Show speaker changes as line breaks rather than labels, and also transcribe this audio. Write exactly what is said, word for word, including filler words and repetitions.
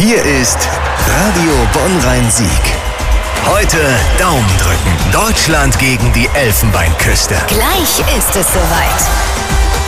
Hier ist Radio Bonn-Rhein-Sieg. Heute Daumen drücken. Deutschland gegen die Elfenbeinküste.
Gleich ist es soweit.